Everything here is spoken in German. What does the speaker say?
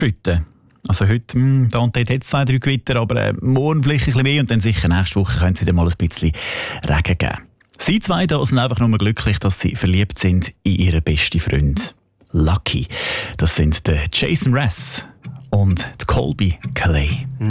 heute. Also heute, da und dort hat es 2-3 Gewitter, aber morgen vielleicht ein bisschen mehr und dann sicher nächste Woche könnte es wieder mal ein bisschen Regen geben. Sie zwei da sind einfach nur glücklich, dass sie verliebt sind in ihren besten Freund. Lucky. Das sind der Jason Mraz und die Colby Calais.